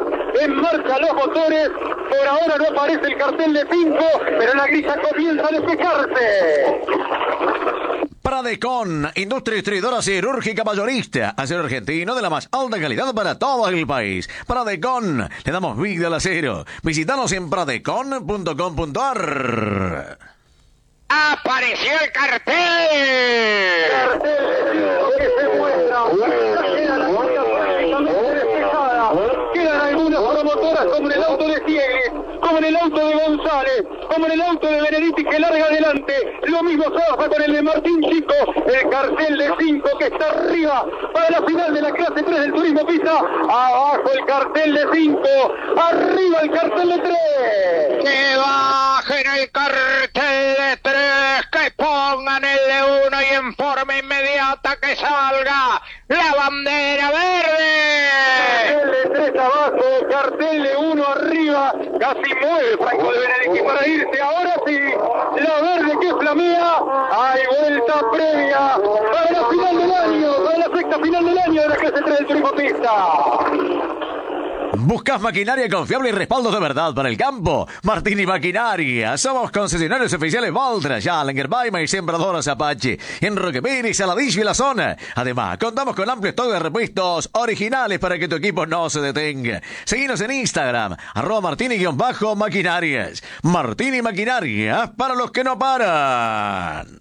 En marcha los motores. Por ahora no aparece el cartel de 5, pero la grilla comienza a despejarse. Pradecon, industria distribuidora cirúrgica mayorista, acero argentino de la más alta calidad para todo el país. Pradecon, le damos vida al acero. Visítanos en pradecon.com.ar. ¡Apareció el cartel! Cartel que se muestra. Queda la grilla prácticamente despejada. Quedan algunas promotoras como en el auto de Siegel, como en el auto de González, como en el auto de Benedetti que larga adelante. Lo mismo pasa con el de Martín Chico. El cartel de 5 que está arriba para la final de la clase 3 del turismo pista. Abajo el cartel de 5. Arriba el cartel de 3. ¡Que bajen el cartel de 3! ¡Que pongan el de 1 y en forma inmediata que salga la bandera verde! Cartel de 3 abajo, cartel de 1 arriba. Casi muere Franco de Benedetti para irse. Ahora sí, la verde que flamea. Hay vuelta previa para la final del año, para la sexta final del año de la clase 3 del turismo pista. ¿Buscas maquinaria confiable y respaldo de verdad para el campo? Martini Maquinaria. Somos concesionarios oficiales Valtra, Challenger, Baima y Sembradoras Apache. En Roque Pérez, Saladillo y la zona. Además, contamos con amplio stock de repuestos originales para que tu equipo no se detenga. Seguinos en Instagram, @Martini-Maquinarias. Martini Maquinaria, para los que no paran.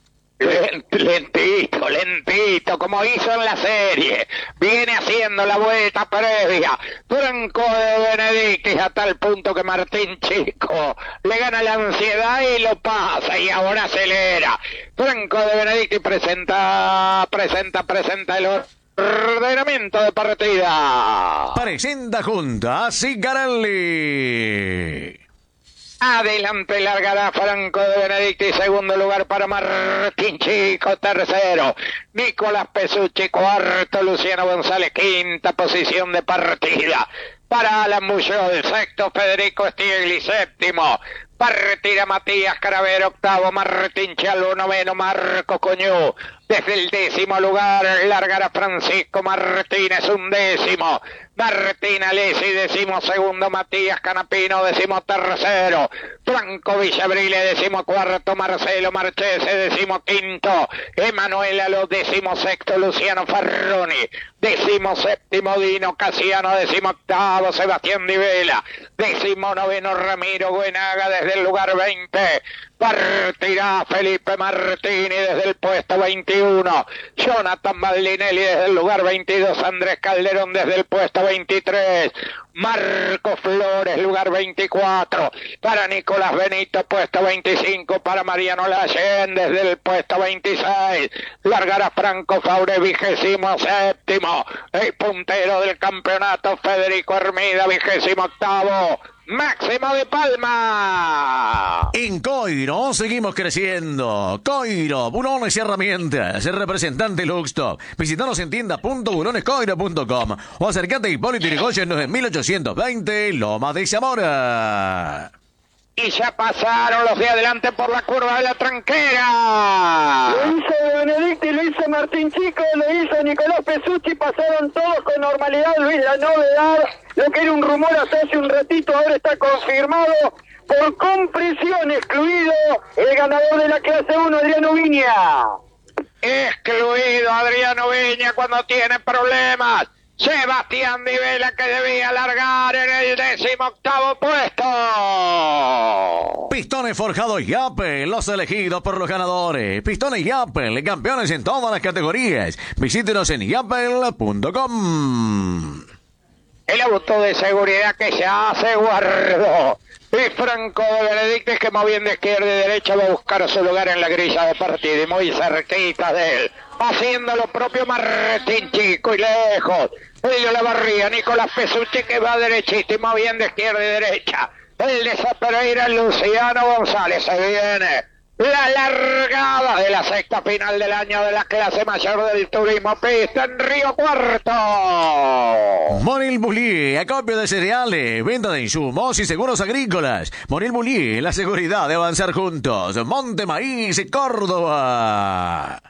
Lentito, como hizo en la serie. Viene haciendo la vuelta previa. Franco de Benedetti a tal punto que Martín Chico le gana la ansiedad y lo pasa y ahora acelera. Franco de Benedetti presenta el ordenamiento de partida. Presenta junto a Sicarelli. Adelante largará Franco de Benedetti, segundo lugar para Martín Chico, tercero Nicolás Pesucci, cuarto Luciano González, quinta posición de partida para Alan Bullol, sexto Federico Stiegli, séptimo partida Matías Caravero, octavo Martín Chalú, noveno Marco Coñú. Desde el 10º lugar largará Francisco Martínez, undécimo Martín Alessi, 12º Matías Canapino, 13º Franco Villabrile, 14º Marcelo Marchese, 15º Emanuel Aló, 16º Luciano Farroni, 17º Dino Casiano, 18º Sebastián Di Vela, 19º Ramiro Buenaga desde el lugar 20. Partirá Felipe Martini desde el puesto 21, Jonathan Baldinelli desde el lugar 22, Andrés Calderón desde el puesto 23, Marco Flores, lugar 24, para Nicolás Benito, puesto 25, para Mariano Layen desde el puesto 26, largará Franco Faure, 27º, el puntero del campeonato Federico Hermida, 28º, Máximo de Palma. En Coiro seguimos creciendo. Coiro, bulones y herramientas. El representante Luxtop. Visítanos en tienda.bulonescoiro.com o acércate a Hipólito Yrigoyen 9820, Loma de Zamora. Y ya pasaron los de adelante por la curva de la tranquera. Lo hizo Benedetti, lo hizo Martín Chico, lo hizo Nicolás Pesucci, pasaron todos con normalidad. Luis, la novedad, lo que era un rumor hace un ratito, ahora está confirmado por compresión, excluido el ganador de la clase 1, Adriano Viña. Excluido Adriano Viña cuando tiene problemas. Sebastián Di Vela, que debía largar en el 18º puesto. Pistones forjados Yapel, los elegidos por los ganadores. Pistones Yapel, campeones en todas las categorías. Visítenos en yapel.com. El auto de seguridad que ya se guardó. Y Franco de Benedetti, que moviendo izquierda y derecha va a buscar su lugar en la grilla de partida y muy cerquita de él. Haciendo lo propio Martín Chico y lejos. Ello la barría Nicolás Pesucci, que va derechito y moviendo izquierda y derecha. El de Pereira, Luciano González, se viene la largada de la sexta final del año de la clase mayor del turismo pista en Río Cuarto. Monil Bullier, acopio de cereales, venta de insumos y seguros agrícolas. Monil Bullier, la seguridad de avanzar juntos. Monte Maíz, Córdoba.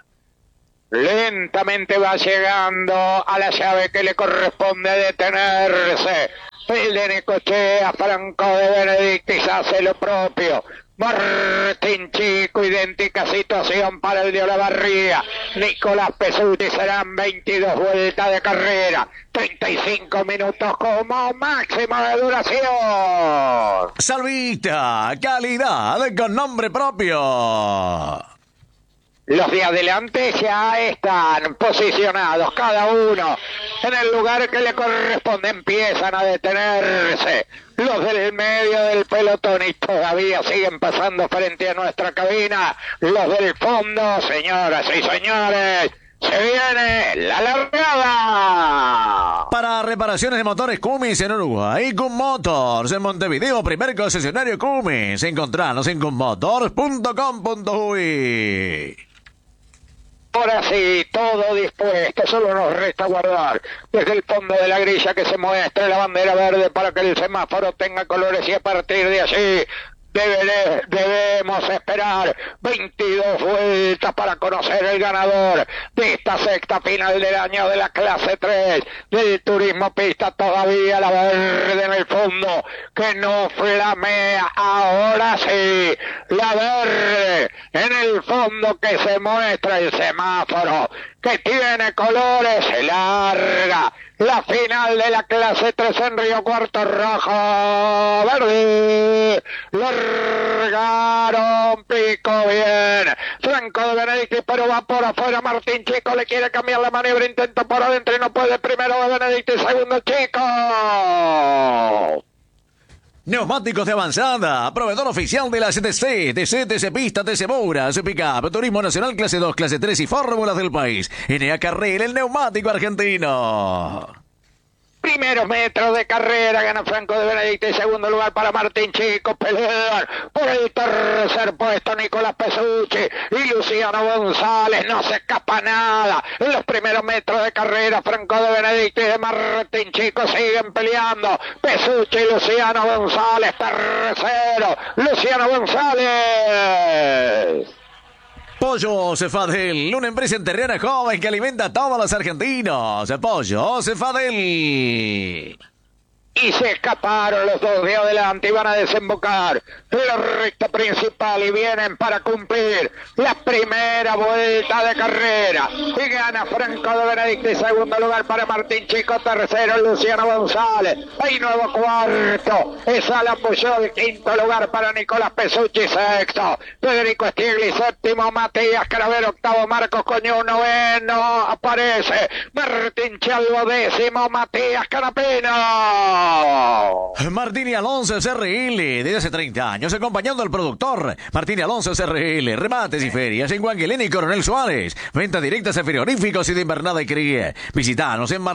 Lentamente va llegando a la llave que le corresponde detenerse. El de Necochea, Franco de Benedictis hace lo propio. Martín Chico, idéntica situación para el de Olavarría. Nicolás Pesuti, serán 22 vueltas de carrera, 35 minutos como máximo de duración. Salvita, calidad con nombre propio. Los de adelante ya están posicionados, cada uno en el lugar que le corresponde, empiezan a detenerse. Los del medio del pelotón y todavía siguen pasando frente a nuestra cabina. Los del fondo, señoras y señores, se viene la largada. Para reparaciones de motores Cummins en Uruguay, Cum Motors en Montevideo, primer concesionario Cummins. Encontranos en cummotors.com.uy. Ahora sí, todo dispuesto, solo nos resta guardar desde el fondo de la grilla que se muestre la bandera verde para que el semáforo tenga colores y a partir de allí debemos esperar 22 vueltas para conocer el ganador de esta sexta final del año de la clase 3 del turismo pista. Todavía la verde en el fondo que no flamea. Ahora sí, la verde en el fondo que se muestra el semáforo que tiene colores. Se larga la final de la clase 3 en Río Cuarto. Rojo, verde, largaron, pico bien Franco de Benedictis, pero va por afuera. Martín Chico le quiere cambiar la maniobra, intenta por adentro y no puede. Primero de Benedictis, segundo Chico. Neumáticos de avanzada, proveedor oficial de la CTC, TC Pista, TC Moura, su Pickup, Turismo Nacional Clase 2, Clase 3 y Fórmulas del país. NA Carrera, el neumático argentino. Primeros metros de carrera, gana Franco de Benedictis, segundo lugar para Martín Chico, pelean por el tercer puesto Nicolás Pesucci y Luciano González, no se escapa nada. En los primeros metros de carrera, Franco de Benedictis y Martín Chico siguen peleando, Pesucci y Luciano González, tercero, Luciano González. Pollo Cefadel, una empresa enterrana joven que alimenta a todos los argentinos. Pollo Cefadel. Y se escaparon los dos de adelante y van a desembocar en la recta principal y vienen para cumplir la primera vuelta de carrera. Y gana Franco de Benedictis, segundo lugar para Martín Chico, tercero Luciano González. Hay nuevo cuarto, es Alan Puyol, quinto lugar para Nicolás Pesucci, sexto Federico Stiegli, séptimo Matías Caravero, octavo Marcos Coño, noveno aparece Martín Chalvo, décimo Matías Canapino. Martín y Alonso SRL, desde hace 30 años acompañando al productor. Martín y Alonso SRL, remates y ferias en Guanguilén y Coronel Suárez. Ventas directas a frigoríficos y de invernada y cría. Visítanos en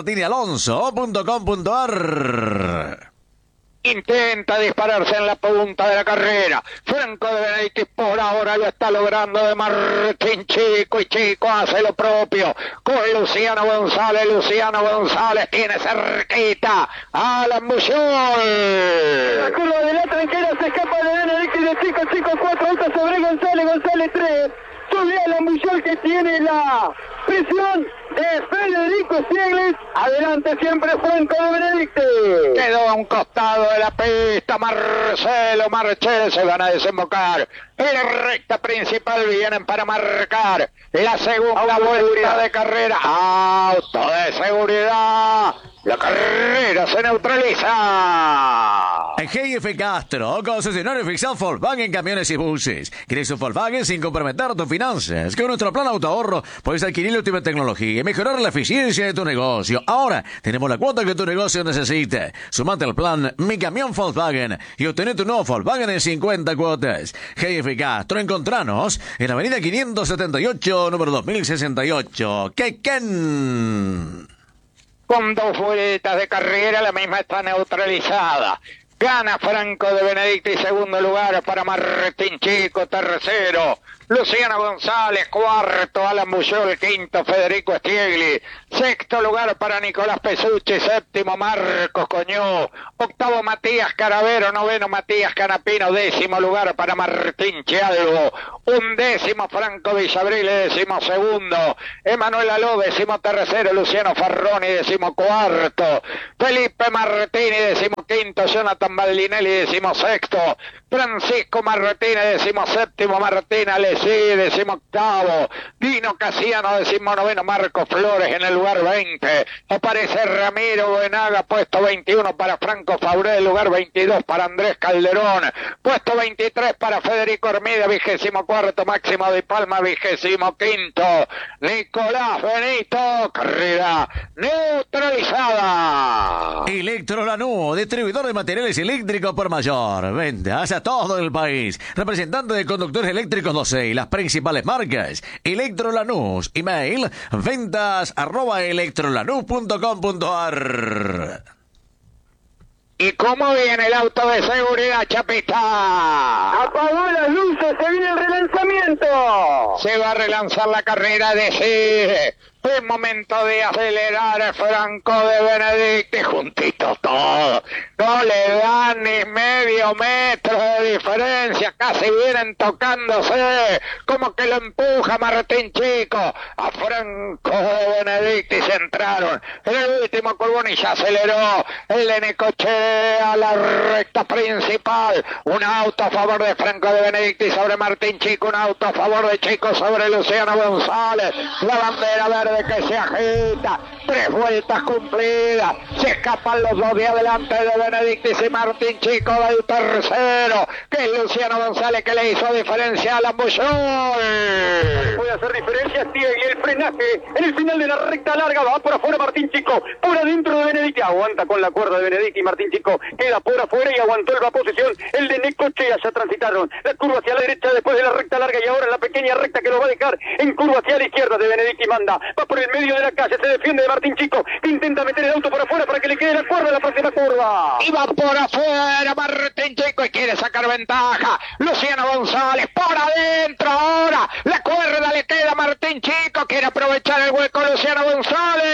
martinialonso.com.ar. Intenta dispararse en la punta de la carrera. Franco de Benedictis por ahora lo está logrando de Martín Chico y Chico hace lo propio con Luciano González. Luciano González tiene cerquita a Alan Puyol. La curva de la tranquera se escapa de Benedictis de Chico. Chico 4 autos sobre González. González 3. Sube Alan Puyol que tiene la presión de Federico Stieglis. Adelante siempre Franco de Benedictis. Quedó a un costado de la pista Marcelo Marchel, se van a desembocar en la recta principal, vienen para marcar la segunda vuelta de carrera. Auto de seguridad, la carrera se neutraliza. En GF Castro, concesionario oficial Volkswagen Camiones y Buses. ¿Quieres un Volkswagen sin comprometer tus finanzas? Con nuestro plan auto ahorro puedes adquirir la última tecnología y mejorar la eficiencia de tu negocio. Ahora tenemos la cuota que tu negocio necesita. Sumate al plan Mi Camión Volkswagen y obtener tu nuevo Volkswagen en 50 cuotas. GF Castro, encontranos en Avenida 578, número 2068. Quequén. Con dos vueltas de carrera, la misma está neutralizada. Gana Franco de Benedictis, segundo lugar para Martín Chico, tercero Luciano González, cuarto Alan Puyol, quinto Federico Stiegli, sexto lugar para Nicolás Pesucci, séptimo Marcos Coñó, octavo Matías Caravero, noveno Matías Canapino, décimo lugar para Martín Chalvo, Undécimo Franco Villabril, decimosegundo. Emanuel Aló, decimotercero. Luciano Farroni, decimocuarto. Felipe Martini, decimoquinto. Jonathan Baldinelli, decimosexto. Francisco Martínez, decimoséptimo. Martín Alessi, decimoctavo. Dino Casiano, decimonoveno. Marco Flores en el lugar 20. Aparece Ramiro Buenaga, puesto 21 para Franco Fauré, lugar 22 para Andrés Calderón. Puesto 23 para Federico Hermida, 24. Máximo de Palma, 25. Nicolás Benito, carrera neutralizada. Electrolanú, distribuidor de materiales eléctricos por mayor. Ventas a todo el país. Representante de conductores eléctricos 12 y las principales marcas. Electrolanús, email ventas@electrolanús.com.ar. ¿Y cómo viene el auto de seguridad, Chapita? Apagó las luces, se viene el relanzamiento. Se va a relanzar la carrera, decide. Es momento de acelerar, Franco de Benedicti, juntitos todos. No le dan ni medio metro de diferencia, casi vienen tocándose. Como que lo empuja Martín Chico. A Franco de Benedicti se entraron. En el último curvón y ya aceleró. El de Necochea a la recta principal. Un auto a favor de Franco de Benedicti sobre Martín Chico. Un auto a favor de Chico sobre Luciano González. La bandera verde que se agita, 3 vueltas cumplidas, se escapan los dos de adelante de Benedictis y Martín Chico del tercero, que es Luciano González, que le hizo diferencia a la Bullón. Puede hacer diferencia, sigue el frenaje en el final de la recta larga, va por afuera Martín Chico, por adentro de Benedicti, aguanta con la cuerda de Benedicti, Martín Chico queda por afuera y aguantó la posición, el de Necochea, ya transitaron la curva hacia la derecha después de la recta larga y ahora la pequeña recta que lo va a dejar en curva hacia la izquierda de Benedicti, manda, va por el medio de la calle, se defiende de Martín Chico, que intenta meter el auto por afuera para que le quede la cuerda en la próxima curva. Y va por afuera Martín Chico y quiere sacar ventaja. Luciano González por adentro ahora. La cuerda le queda a Martín Chico, quiere aprovechar el hueco Luciano González.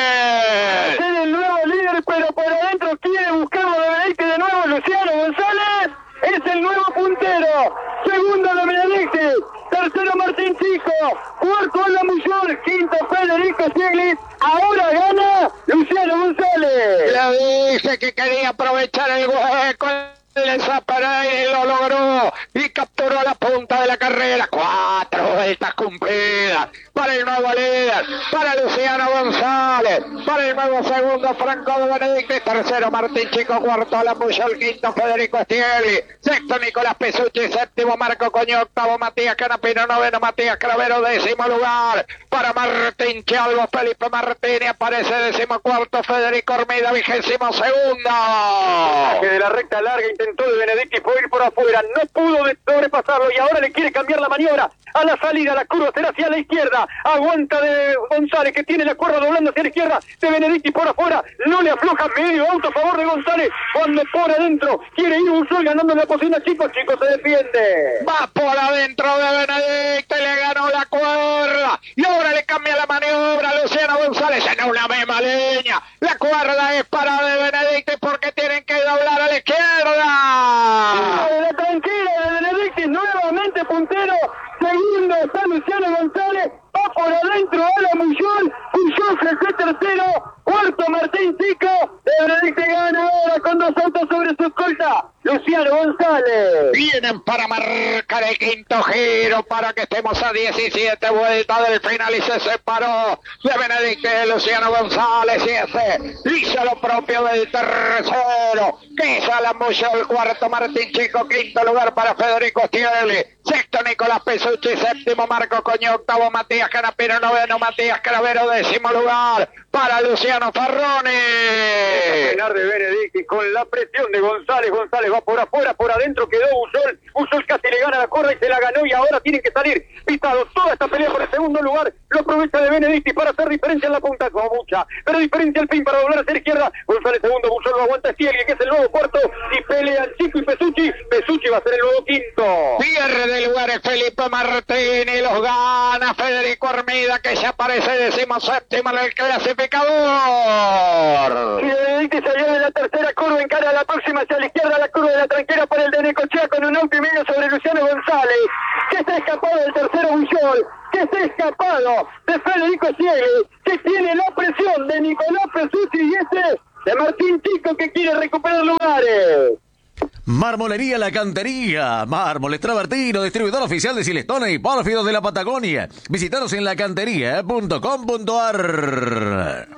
Es el nuevo líder, pero por adentro quiere buscarlo de Benedicti de nuevo Luciano González. Es el nuevo puntero. Segundo de Benedicti. Tercero Martín Chico. Cuarto Alan Bullón. Quinto Federico Stiglitz. Ahora gana Luciano González. Le dice que quería aprovechar el hueco. El Zaparay lo logró y capturó la punta de la carrera. 4 vueltas cumplidas para el nuevo líder, para Luciano González, para el nuevo segundo Franco de Benedicti, tercero Martín Chico, cuarto Alan Bullón, quinto Federico Stiegli, sexto Nicolás Pesucci, séptimo Marco Coño, octavo Matías Canapino, noveno Matías Cravero, décimo lugar para Martín Chalvo, Felipe Martínez, aparece decimocuarto Federico Hermida, 22º. Que de la recta larga intentó de Benedicti, fue ir por afuera, no pudo sobrepasarlo y ahora le quiere cambiar la maniobra. A la salida, la curva será hacia la izquierda. Aguanta de González, que tiene la cuerda doblando hacia la izquierda. De Benedicti por afuera. No le afloja, medio auto a favor de González. Cuando por adentro quiere ir Bullón ganando la posición a Chico. Chico se defiende. Va por adentro de Benedicti, le ganó la cuerda. Y ahora le cambia la maniobra a Luciano González en una misma línea. La cuerda es para de Benedicti porque tienen que doblar a la izquierda. La tranquila de Benedicti, nuevamente puntero. Segundo está Luciano González, va por adentro Alan Bullón, Bullón se fue tercero, cuarto Martín Chico, de Benedicti gana ahora con 2 autos sobre su escolta, Luciano González. Vienen para marcar el quinto giro para que estemos a 17 vueltas del final y se separó de Benedicti Luciano González y ese hizo lo propio del tercero, que es Alan Bullón, cuarto Martín Chico, quinto lugar para Federico Stiegli, sexto Nicolás Pesucci, séptimo Marco Coño, octavo Matías Canapino, noveno Matías Cravero, décimo lugar para Luciano Farroni. Frenar de Benedicti con la presión de González, González va por afuera, por adentro quedó Bullón, Bullón casi le gana la cuerda y se la ganó y ahora tienen que salir pisados toda esta pelea por el segundo lugar, lo aprovecha de Benedicti para hacer diferencia en la punta, como mucha, pero diferencia al fin para doblar hacia la izquierda, González segundo, Bullón lo aguanta Stiegli, que es el nuevo cuarto, y pelean Chico y Pesucci, Pesucci va a ser el nuevo quinto. Pierde de lugares Felipe Martínez, los gana Federico Hermida, que ya aparece decimoséptimo en el clasificador. Y Benedicti salió de la tercera curva, encara la próxima hacia la izquierda, la curva de la tranquera para el de Necochea con un auto y medio sobre Luciano González, que está escapando escapado de Federico Stiegli, que tiene la presión de Nicolás Pesucci y ese de Martín Chico, que quiere recuperar lugares. Marmolería La Cantería, mármoles travertino, distribuidor oficial de Silestone y Pórfidos de la Patagonia. Visítanos en lacantería.com.ar.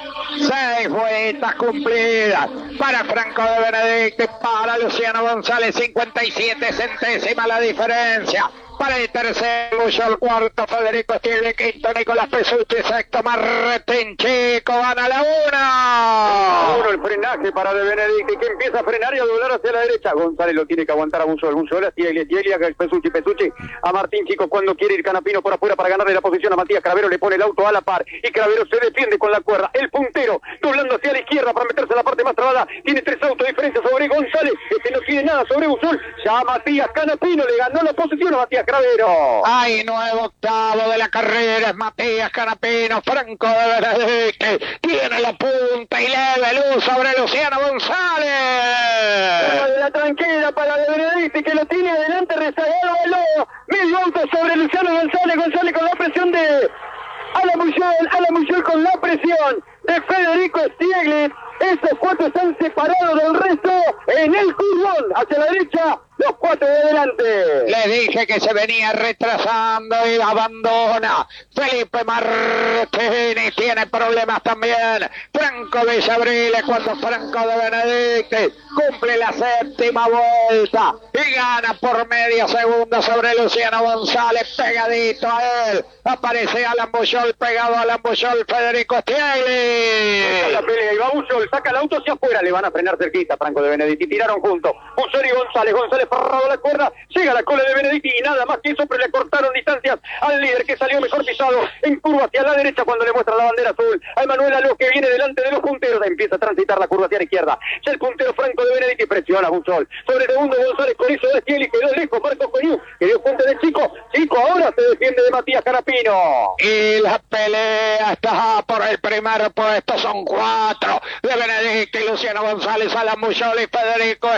6 vueltas cumplidas para Franco de Benedicti, para Luciano González, 57 centésimas la diferencia. Para el tercero, el cuarto, Federico Stiegli, quinto, Nicolás Pesucci, sexto, Martín Chico, van a la una. Uno, el frenaje para De Benedicti, que empieza a frenar y a doblar hacia la derecha. González lo tiene que aguantar a Busol a Stiegli, a Pesucci, a Martín Chico cuando quiere ir Canapino por afuera para ganarle la posición a Matías Cravero, le pone el auto a la par y Cravero se defiende con la cuerda. El puntero, doblando hacia la izquierda para meterse en la parte más trabada, tiene 3 autos de diferencia sobre González, este no tiene nada sobre Busol, ya Matías Canapino le ganó la posición a Matías Cravero. Hay nuevo octavo de la carrera, es Matías Canapino, Franco de Benedicti, tiene la punta y leve luz sobre Luciano González. De la tranquera para De Benedicti, que lo tiene adelante rezagado al lodo, medio auto sobre Luciano González con la presión de Alan Buchol con la presión de Federico Stiegli. Esos 4 están separados del resto en el curvón hacia la derecha, los 4 de adelante. Le dije que se venía retrasando y abandona. Felipe Martínez tiene problemas también. Franco Villabriles, cuando Franco de Benedicti cumple la 7ª vuelta y gana por medio segundo sobre Luciano González, pegadito a él. Aparece Alan Buchol, pegado a Alan Buchol, Federico Stiegli. La pelea, y va Buchol, saca el auto hacia afuera, le van a frenar cerquita Franco de Benedicti, tiraron juntos Buchol y González parado la cuerda, llega la cola de Benedicti y nada más que eso, pero le cortaron distancias al líder que salió mejor pisado en curva hacia la derecha cuando le muestra la bandera azul a Emanuel Aló, que viene delante de los punteros, empieza a transitar la curva hacia la izquierda, ya el puntero Franco de Benedicti presiona a Buchol, sobre segundo González con eso de Stiegli, quedó lejos Marcos Coñú, que dio cuenta de Chico ahora se defiende de Matías Canapino. Y la pelea está por el primer puesto, son 4 de Benedicti, Luciano González, Alan Buchol y Federico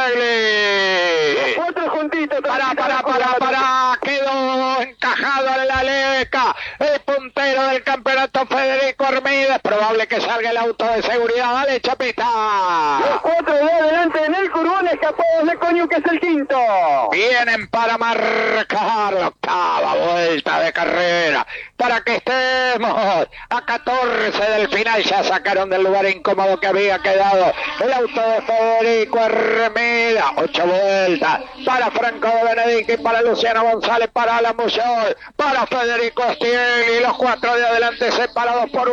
Stiegli. 4 juntitos. Para, quedó encajado en la leca el puntero del campeonato Federico Armida. Es probable que salga el auto de seguridad. Dale, Chapita. Los 4 de adelante en el curvón, escapados de Coñu, que es el quinto. Vienen para marcar la 8ª vuelta de carrera, para que estemos a 14 del final. Ya sacaron del lugar incómodo que había quedado el auto de Federico Armida. 8 vueltas para Franco de Benedicti, para Luciano González, para Alan Buchol, para Federico Stiegli, los 4 de adelante separados por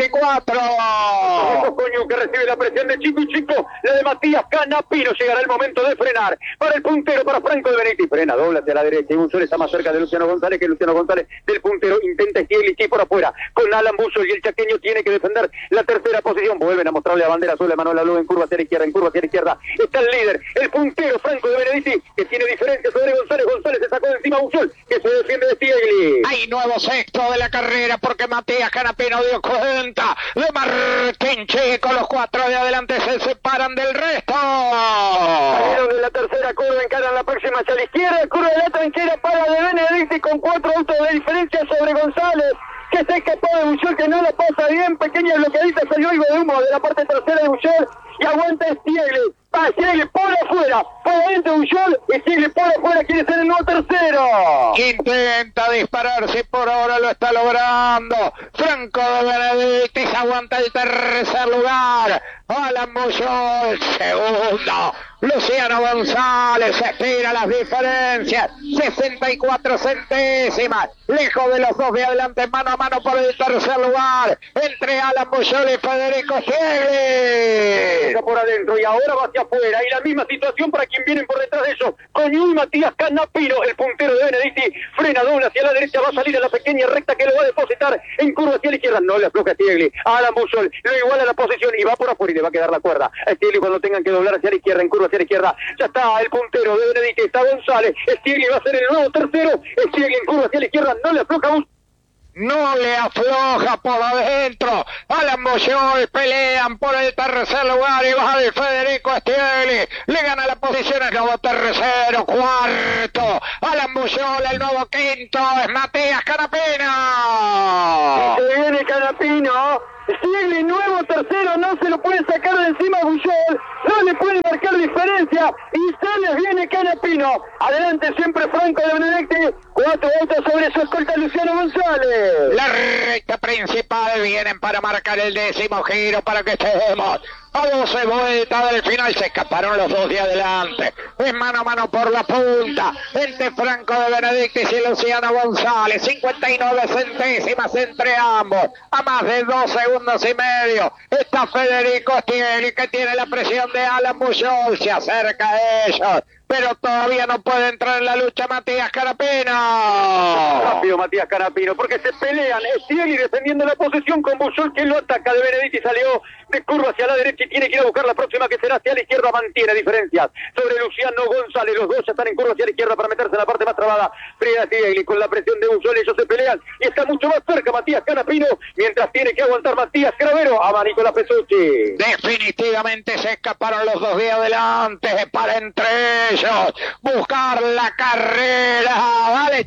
1.24. Coñu, que recibe la presión de Chico, la de Matías Canapino. Llegará el momento de frenar para el puntero, para Franco de Benedicti, frena, dobla hacia la derecha y Buchol está más cerca de Luciano González que Luciano González del puntero. Intenta Stiegli por afuera con Alan Buchol y el chaqueño tiene que defender la tercera posición. Vuelven a mostrarle la bandera azul a Emanuel Aló en curva hacia la izquierda, está el líder, el puntero Franco de Benedicti, que tiene diferencia sobre González se sacó de encima a Buchol, que se defiende de Stiegli. Hay nuevo sexto de la carrera porque Matías Canapino dio cuenta de Martín Chico. Los 4 de adelante se separan del resto. Salieron de la tercera curva, encaran la próxima hacia la izquierda, curva de la tranquera para de Benedicti con 4 autos de diferencia sobre González, que se escapó de Buchol, que no la pasa bien, pequeña bloqueadita, salió algo de humo de la parte trasera de Buchol y aguanta Stiegli. Stiegli por afuera, por adentro Buchol, y Stiegli por afuera, quiere ser el nuevo tercero. Intenta dispararse y por ahora lo está logrando. Franco de Benedicti aguanta el tercer lugar. Alan Buchol, segundo. Luciano González estira las diferencias, 64 centésimas, lejos de los 2 de adelante, mano a mano por el tercer lugar, entre Alan Buchol y Federico Stiegli. Está por adentro y ahora va hacia afuera, y la misma situación para quien vienen por detrás de ellos, Coñu y Matías Canapino, el puntero de Benedicti, frena, dobla hacia la derecha, va a salir a la pequeña recta que lo va a depositar en curva hacia la izquierda, no le afloja Stiegli, Alan Buchol lo iguala la posición y va por afuera y le va a quedar la cuerda a Stiegli cuando tengan que doblar hacia la izquierda, en curva hacia la izquierda, ya está el puntero de Benedicti, está González, Stiegli va a ser el nuevo tercero, Stiegli en curva hacia la izquierda, no le afloja no le afloja por adentro. Alan Bujold pelean por el tercer lugar y va el Federico Stiegli. Le gana la posición el nuevo tercero, cuarto. Alan Bujold, el nuevo quinto es Matías Canapino. Se viene Canapino. Stiegli, nuevo tercero, no se lo puede sacar de encima a Bujold, no le puede marcar diferencia y se les viene Canapino. Adelante siempre Franco de Benedetti, 4 autos sobre su escolta Luciano González. La recta principal vienen para marcar el 10º giro para que estemos a 12 vueltas del final. Se escaparon los dos de adelante. Es mano a mano por la punta entre Franco de Benedetti y Luciano González. 59 centésimas entre ambos. A más de 2 segundos y medio está Federico Stiegli, que tiene la presión de Alan Bujold. Se acerca a ellos, pero todavía no puede entrar en la lucha Matías Canapino. Rápido Matías Canapino, porque se pelean. Stiegli defendiendo la posición con Bujold, que lo ataca. De Benedetti salió de curva hacia la derecha y tiene que ir a buscar la próxima, que será hacia la izquierda. Mantiene diferencias sobre Luciano González. Los dos ya están en curva hacia la izquierda para meterse en la parte más trabada. Frida Stiegli con la presión de Bujold. Ellos se pelean y está mucho más cerca Matías Canapino, mientras tiene que aguantar Matías Cravero a Nicolás Pesucci. Definitivamente se escaparon los dos de adelante para entre ellos buscar la carrera. Dale,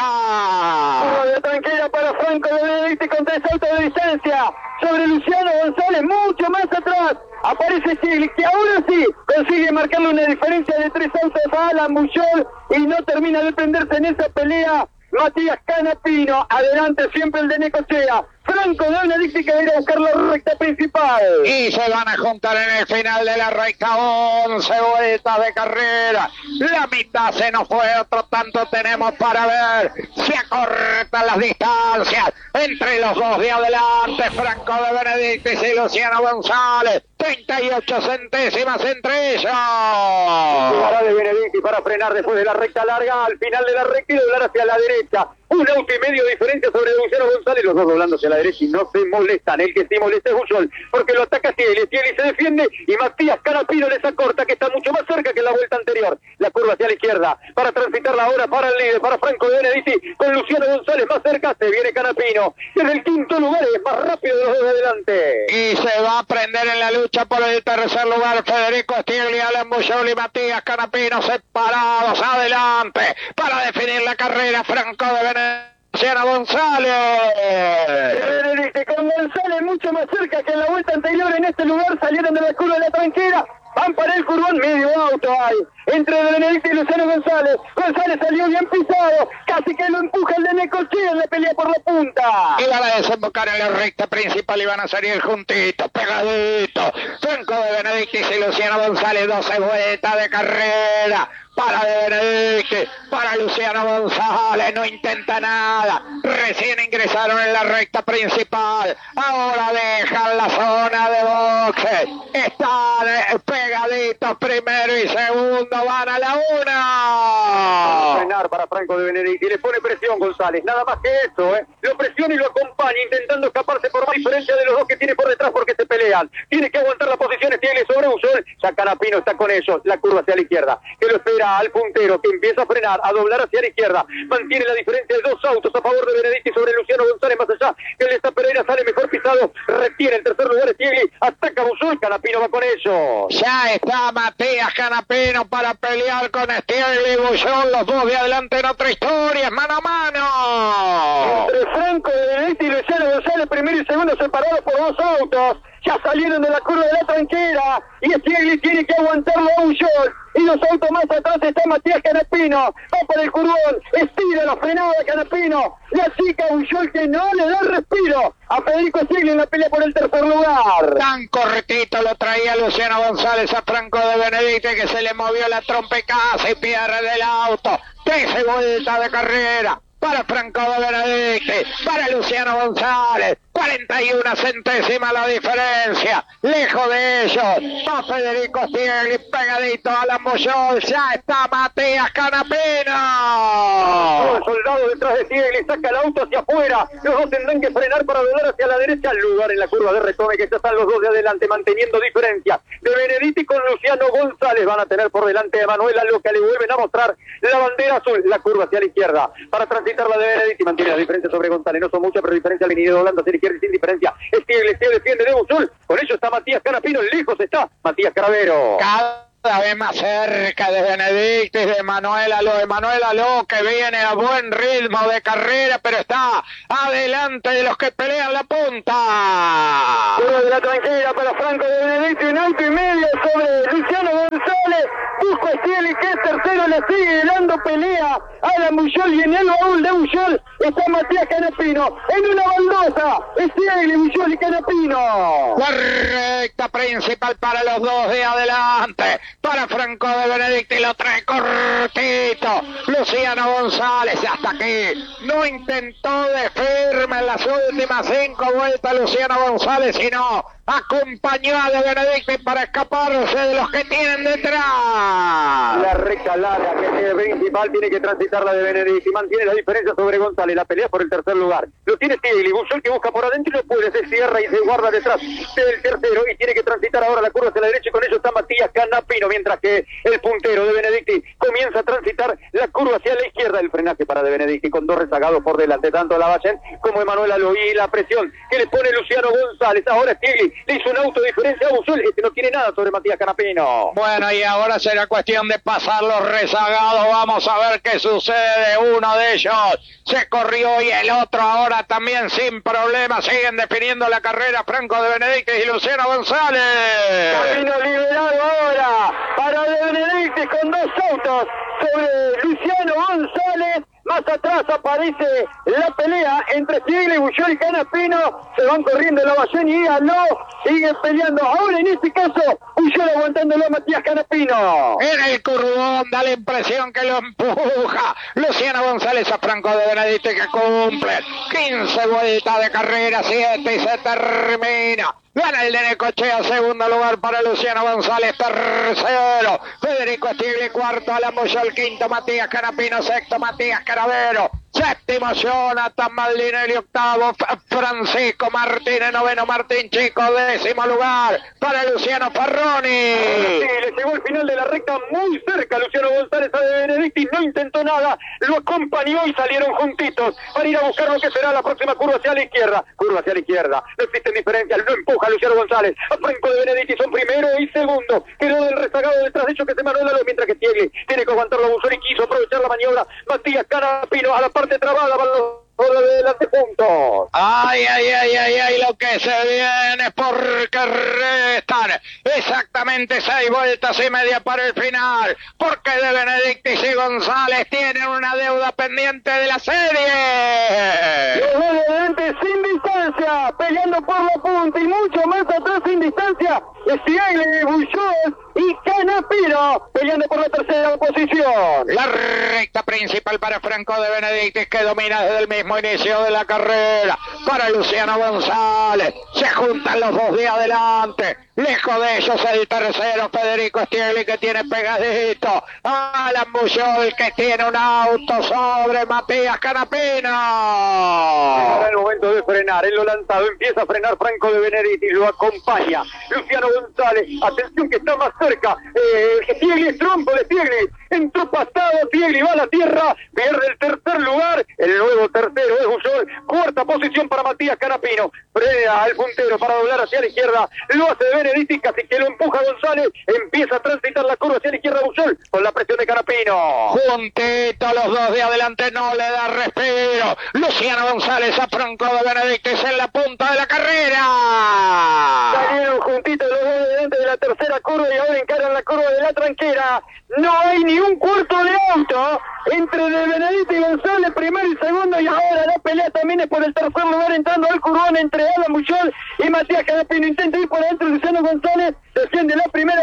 Chapeta. De tranquila para Franco de Benedetti con 3 autos de distancia sobre Luciano González, mucho más atrás. Aparece Stiegli, que ahora sí consigue marcarle una diferencia de 3 autos a Alan Bujold y no termina de prenderse en esa pelea Matías Canapino. Adelante siempre el de Necochea. Franco de Benedetti, que va a ir a buscar la recta principal. Y se van a juntar en el final de la recta. 11 vueltas de carrera. La mitad se nos fue, otro tanto tenemos para ver. Se acortan las distancias entre los dos de adelante. Franco de Benedetti y Luciano González. 38 centésimas entre ellos. Llegará de Benedetti para frenar después de la recta larga al final de la recta y doblar hacia la derecha. 1 auto y medio de diferencia sobre Luciano González, los dos doblándose a la derecha y no se molestan. El que sí molesta es Bujold, porque lo ataca Stiegli. Stiegli se defiende y Matías Canapino les acorta, que está mucho más cerca que en la vuelta anterior. La curva hacia la izquierda para transitarla ahora para el líder, para Franco de Benedetti, con Luciano González más cerca. Se viene Canapino desde el quinto lugar, es más rápido de los dos de adelante. Y se va a prender en la lucha por el tercer lugar Federico Stiegli, Alan Bujold y Matías Canapino separados adelante para definir la carrera. Franco de Benedetti, Luciano González. Benedetti con González mucho más cerca que en la vuelta anterior. En este lugar salieron de la curva de la tranquera. Van para el curvón, medio auto hay entre Benedetti y Luciano González. González salió bien pisado, casi que lo empuja el de Necochea en la pelea por la punta. Y van a desembocar en la recta principal y van a salir juntitos, pegaditos. Franco de Benedetti y Luciano González, 12 vueltas de carrera. Para de Benedetti, para Luciano González, no intenta nada. Recién ingresaron en la recta principal. Ahora dejan la zona de boxe. Están pegaditos primero y segundo. Van a la una. Frenar para Franco de Benedetti. Le pone presión González. Nada más que eso, Lo presiona y lo acompaña, intentando escaparse por más diferencia de los dos que tiene por detrás porque se pelean. Tiene que aguantar la posición Stiegli sobre Bujold. Ya Canapino está con ellos. La curva hacia la izquierda, que lo espera al puntero, que empieza a frenar, a doblar hacia la izquierda. Mantiene la diferencia de 2 autos a favor de Benedetti sobre Luciano González. Más allá que el esta Pereira sale mejor pisado. Retiene el tercer lugar Stiegli. Ataca Bujold. Canapino va con ellos. Ya está Matías Canapino para pelear con Stiegli y Bujold. Los dos de adelante en otra historia. Es mano a mano. Entre Franco de Benedetti y Luciano González, primero y segundo, separados por 2 autos. Ya salieron de la curva de la tranquera y Stiegli tiene que aguantarlo a Bujold. Y los autos más atrás está Matías Canapino. Va por el curvón, estira la frenada Canapino. La chica Bujold, que no le da respiro a Federico Stiegli en la pelea por el tercer lugar. Tan cortito lo traía Luciano González a Franco de Benedetti, que se le movió la trompa y casi pierde del auto. 13 vueltas de carrera para Franco de Benedetti, para Luciano González, 41 centésimas la diferencia. Lejos de ellos va Federico Stiegli, pegadito a la Muyol. Ya está Matías Canapino. El soldado detrás de Stiegli saca el auto hacia afuera. Los dos tendrán que frenar para doblar hacia la derecha. Al lugar en la curva de retome que ya están los dos de adelante manteniendo diferencia. De Benedetti con Luciano González van a tener por delante a Manuela Loca. Le vuelven a mostrar la bandera azul. La curva hacia la izquierda para transitar la de Benedetti. Mantiene la diferencia sobre González. No son muchas, pero diferencia al inicio doblando hacia la izquierda y sin diferencia. Stiegli defiende de Busul. Con ello está Matías Canapino. Lejos está Matías Cravero. Cada vez más cerca de Benedictis, de Manuel Aló, que viene a buen ritmo de carrera, pero está adelante de los que pelean la punta. Curva de la tranquila para Franco de Benedictis, un auto y medio sobre Luciano González. Busco a Stiegli, que es tercero, le sigue dando pelea a la Muyol, y en el baúl de Muyol está Matías Canapino en una baldosa. Stiegli, Muyol y Canapino. La recta principal para los dos de adelante. Para Franco de Benedictis, lo trae cortito Luciano González. Hasta aquí no intentó de firme en las últimas 5 vueltas Luciano González, sino acompañó a de Benedictis para escaparse de los que tienen detrás. La recta larga que tiene principal tiene que transitar la de Benedictis. Mantiene la diferencia sobre González. La pelea por el tercer lugar. Lo tiene Stiegli. Busul que busca por adentro y no puede. Se cierra y se guarda detrás del tercero. Y tiene que transitar ahora la curva hacia la derecha. Y con ello está Matías Canapino. Mientras que el puntero de Benedictis comienza a transitar la curva hacia la izquierda. El frenaje para de Benedictis con dos rezagados por delante. Tanto Lavallén como Emanuel Aló. Y la presión que le pone Luciano González. Ahora Stiegli le hizo un auto diferencia a Busul. Este no tiene nada sobre Matías Canapino. Bueno, y ahora será cuestión de pasar los rezagados. Vamos a ver qué sucede. Uno de ellos se corrió y el otro ahora también sin problema. Siguen definiendo la carrera Franco de Benedictis y Luciano González. Camino liberado ahora para de Benedictis con dos autos sobre Luciano González. Más atrás aparece la pelea entre Stiegli, Busul y Canapino. Se van corriendo Lavallén y Aló. Siguen peleando. Ahora en este caso, Busul aguantándolo a Matías Canapino. En el curvón da la impresión que lo empuja Luciano González a Franco de Benedictis, que cumple 15 vueltas de carrera, 7 y se termina. Gana el de Necochea, segundo lugar para Luciano González, tercero Federico Stiegli, cuarto Alan Muyol, quinto Matías Canapino, sexto Matías Cravero, séptimo Jonathan Maldinelli, octavo Francisco Martínez, noveno Martín Chico, décimo lugar para Luciano Farroni. Sí, le llegó el final de la recta muy cerca Luciano González a de Benedictis, no intentó nada, lo acompañó y salieron juntitos para ir a buscar lo que será la próxima curva hacia la izquierda. Curva hacia la izquierda, no existen diferencias, lo empuja Luciano González a Franco de Benedictis, son primero y segundo. Quedó del rezagado detrás de ellos que se Manuel Aló, mientras que Stiegli tiene que aguantar la Busul y quiso aprovechar la maniobra. Matías Canapino a la parte trabada para los de delante puntos. Ay, lo que se viene, porque restan exactamente 6 vueltas y media para el final, porque de Benedictis y González tienen una deuda pendiente de la serie. Los dos de delante sin distancia, peleando por la punta y mucho más atrás sin distancia. Stiegli, Busul y Canapino peleando por la tercera posición. La recta principal para Franco de Benedictis, que domina desde el mismo inicio de la carrera. Para Luciano González, se juntan los dos de adelante. Lejos de ellos el tercero Federico Stiegli, que tiene pegadito Alan Muyol, que tiene un auto sobre Matías Canapino. Ahora el momento de frenar, en lo lanzado empieza a frenar Franco de Benedictis, lo acompaña Luciano González. Atención que está más cerca Stiegli, es trompo de Stiegli, entró pasado, Stiegli va a la tierra, pierde el tercer lugar, el nuevo tercero es Busul, cuarta posición para Matías Canapino, frena al puntero para doblar hacia la izquierda, lo hace de Benedictis, casi que lo empuja González, empieza a transitar la curva hacia la izquierda Busul, con la presión de Canapino. Juntito los dos de adelante, no le da respiro. Luciano González a Franco de Benedictis en la punta de la carrera. Salieron juntitos los dos de delante de la tercera curva y ahora encaran la curva de la tranquera. No hay ni un cuarto de auto entre de Benedictis y González, primero y segundo, y ahora la pelea también es por el tercer lugar, entrando al curvón entre Alan Muyol y Matías Canapino. Intenta ir por adentro Luciano González, defiende la primera posición.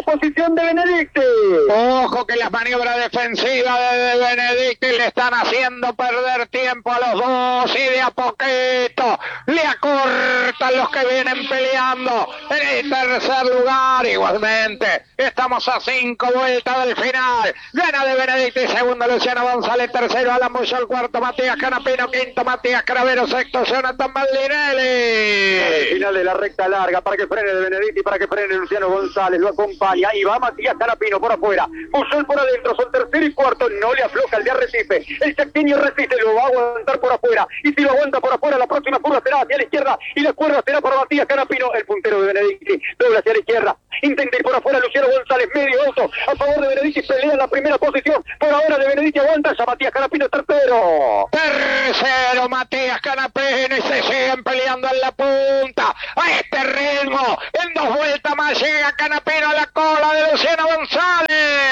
solución de Benedicti. Ojo que las maniobras defensivas de Benedicti le están haciendo perder tiempo a los dos y de a poquito le acortan los que vienen peleando en el tercer lugar. Igualmente, estamos a 5 vueltas del final. Gana de Benedicti, segundo Luciano González, tercero Alan Bullol, cuarto Matías Canapino, quinto Matías Cravero, sexto Jonathan Maldinelli. Final de la recta larga para que frene de Benedicti, para que frene Luciano González, lo acompaña y va Matías Canapino por afuera, Bullol por adentro, son tercero y cuarto, no le afloja el de Arrecife, el chaqueño resiste, lo va a aguantar por afuera, y si lo aguanta por afuera, la próxima curva será hacia la izquierda, y la cuerda será para Matías Canapino, el puntero de Benedicti, dobla hacia la izquierda, intenta ir por afuera Luciano González, medio auto, a favor de Benedicti, pelea en la primera posición, por ahora de Benedicti aguanta, ya Matías Canapino tercero. Tercero Matías Canapino y se siguen peleando en la punta. A este ritmo, en 2 vueltas más llega Canapino a la cola de Luciano González.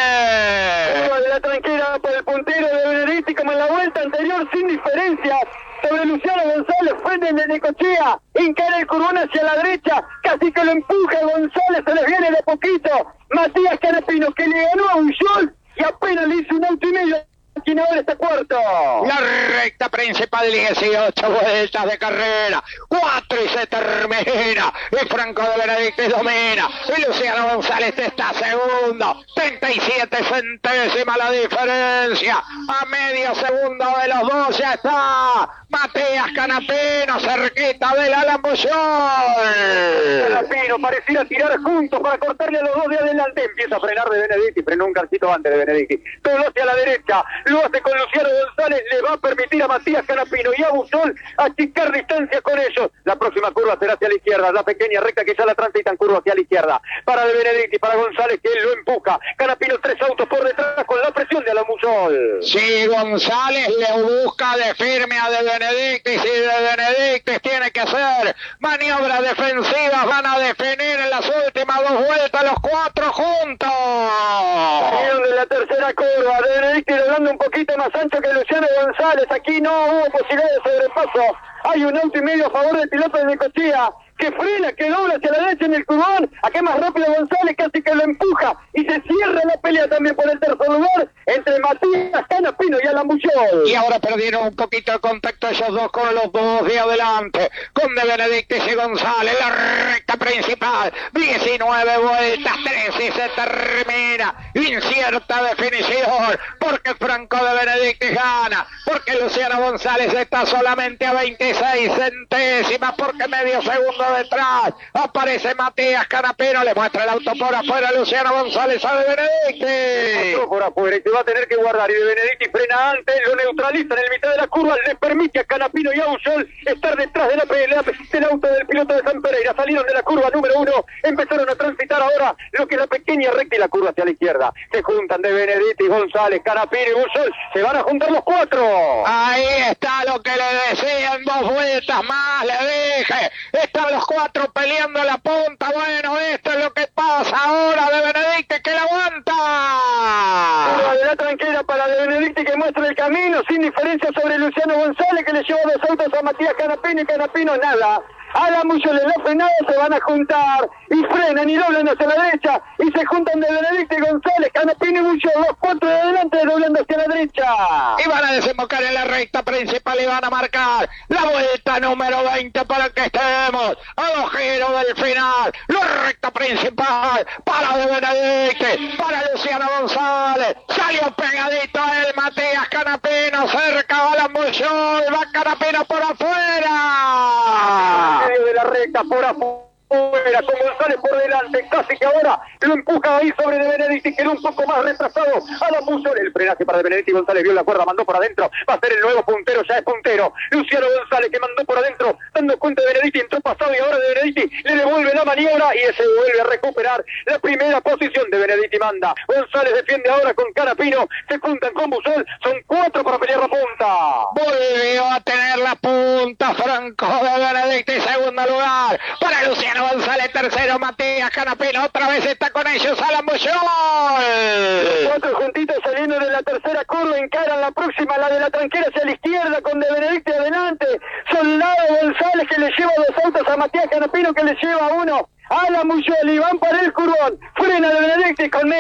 De la tranquila por el puntero de Benedicti como en la vuelta anterior sin diferencias. Sobre Luciano González, frente de Necochea, encara el curvón hacia la derecha, casi que lo empuja González, se les viene de poquito. Matías Canapino que le ganó a Bullol y apenas le hizo un auto y medio. Quien ahora está cuarto. La recta principal, 18 vueltas de carrera, 4 y se termina, y Franco de Benedicti domina, y Luciano González está segundo, 37 centésimas la diferencia, a medio segundo de los dos ya está Matías Canapino, cerquita del Alan Bullol. Canapino parecía tirar juntos para cortarle a los dos de adelante, empieza a frenar de Benedicti, frenó un carcito antes de Benedicti, todo hacia la derecha, lo hace con Luciano González, le va a permitir a Matías Canapino y a Bullol achicar distancia con ellos. La próxima curva será hacia la izquierda, la pequeña recta que ya la transitan, curva hacia la izquierda. Para de Benedicti, para González que lo empuja. Canapino 3 autos por detrás con la presión de Alan Bullol. Si González le busca de firme a de Benedicti, si de Benedicti tiene que hacer maniobras defensivas, van a definir en las últimas 2 vueltas los 4 juntos. De la tercera curva, de Benedicti doblando un poquito más ancho que Luciano González, aquí no hubo posibilidad de sobrepaso, hay un auto y medio a favor del piloto de Necochea, que frena, que dobla hacia la derecha en el curvón, acá más rápido González, casi que lo empuja, y se cierra la pelea también por el tercer lugar, entre Matías Canapino y Alan Bullol. Y ahora perdieron un poquito de contacto ellos dos con los dos de adelante, con de Benedicti y González, la recta principal, 19 vueltas, 13 y se termina, incierta definición, porque Franco de Benedicti gana, porque Luciano González está solamente a 26 centésimas, porque medio segundo detrás, aparece Matías Canapino, le muestra el auto por afuera, Luciano González a de Benedicti. Por afuera, y se va a tener que guardar, y de Benedicti frena antes, lo neutraliza en el mitad de la curva, le permite a Canapino y a Bullol estar detrás de del auto del piloto de San Pereira, salieron de la curva número 1, empezaron a transitar ahora lo que es la pequeña recta y la curva hacia la izquierda, se juntan de Benedicti, González, Canapino y Bullol, se van a juntar los 4. Ahí está lo que le decían, 2 vueltas más, le dije, están los 4 peleando la punta, bueno, esto es lo que pasa ahora de Benedicti que la aguanta. De la tranquila para de Benedicti que muestra el camino, sin diferencia sobre Luciano González que le lleva 2 autos a Matías Canapino y Canapino nada. Alan Bullol en la frenada se van a juntar y frenan y doblan hacia la derecha y se juntan de Benedicti, González, Canapino y Bullol, los 4 de adelante doblando hacia la derecha. Y van a desembocar en la recta principal y van a marcar la vuelta número 20 para que estemos a 2 giros del final. La recta principal para de Benedicti, para Luciano González. Salió pegadito el Matías Canapino, cerca a Alan Bullol, va Canapino por afuera. Medio de la recta, por afuera, con González por delante, casi que ahora lo empuja ahí sobre de Benedicti, quedó un poco más retrasado, Alan Bullol, el frenaje para de Benedicti, González vio la cuerda, mandó por adentro, va a ser el nuevo puntero, ya es puntero, Luciano González que mandó por adentro, dando cuenta de Benedicti, entró pasado y ahora de Benedicti le devuelve la maniobra y ese vuelve a recuperar la primera posición de Benedicti, manda, González defiende ahora con Canapino, se juntan con Bullol, son 4 para pelear la punta. Volvió a tener la punta Franco de Benedicti, segundo lugar, para Luciano González, tercero Matías Canapino, otra vez está con ellos Alan Bullol. 4 juntitos saliendo de la tercera curva, encaran la próxima, la de la tranquera hacia la izquierda con de Benedicti adelante, Soldado González que le lleva 2 autos a Matías Canapino que le lleva 1. Alan Bullol y van para el curvón, frena de Benedicti con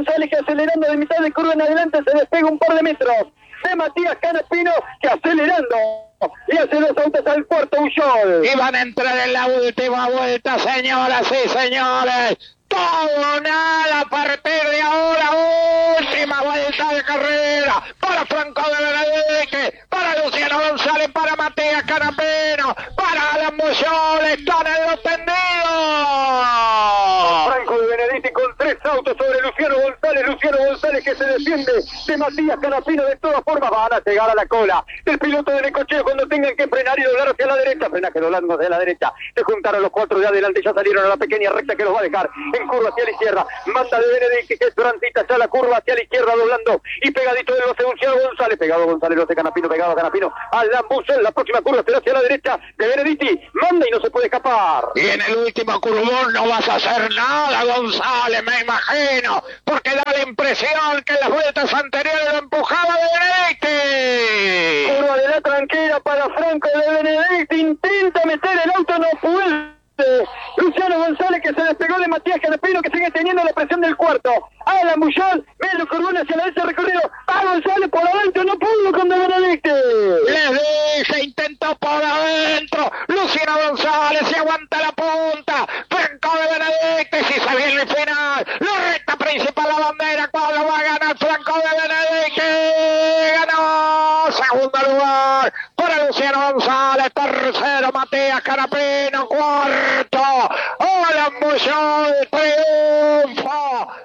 González, que acelerando de mitad de curva en adelante se despega un par de metros de Matías Canapino, que acelerando y hace 2 autos al cuarto Ullol. Y van a entrar en la última vuelta, señoras y señores. Todo nada a partir de ahora. Última vuelta de carrera para Franco de Benedicti, para Luciano González, para Matías Canapino, para Alan Bullol. Están en los tendidos. Franco de Benedicti con 3 autos sobre Luciano González que se defiende de Matías Canapino. De todas formas van a llegar a la cola del piloto de Necochea cuando tengan que frenar y doblar hacia la derecha. Frenaje doblando hacia la derecha, se juntaron los 4 de adelante, ya salieron a la pequeña recta que los va a dejar en curva hacia la izquierda. Manda de Benedicti, que es durantita, ya la curva hacia la izquierda doblando y pegadito de los Luciano González, pegado González, los de Canapino, pegado a Canapino, a la Bullol. La próxima curva será hacia la derecha de Benedicti, manda y no se puede escapar. Y en el último curvón no vas a hacer nada, González, me imagino, porque da la impresión que en las vueltas anteriores lo empujaba de Benedicti. Curva de la tranquera para Franco de Benedicti, intenta meter el auto, no puede. Luciano González, que se despegó de Matías Canapino, que sigue teniendo la presión del cuarto. Alan Bullol, medio curvón hacia la derecha recorrido. A González por adentro, no pudo con de Benedicti. Les dije, intentó por adentro. Luciano González se aguanta la punta. Franco de Benedicti, si se viene el final. La recta principal, la bandera, cuando va a ganar Franco de Benedicti. Ganó. Segundo lugar para Luciano González. Tercero, Matías Canapino. Cuarto, Alan Bullol. Triunfo